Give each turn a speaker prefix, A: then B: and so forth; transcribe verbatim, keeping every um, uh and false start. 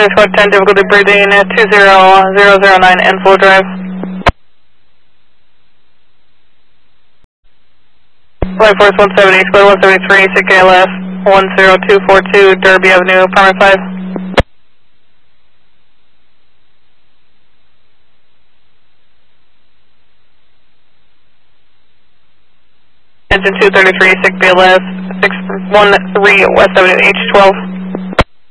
A: Clear squad ten, difficulty breathing, two zero zero zero nine, Enfield Drive. Flight Force one seventy, square one seventy-three, S I C A L F, one zero two four two, Derby Avenue, Primary five. Engine two thirty-three, S I C A L F, six one three, West Avenue, H twelve.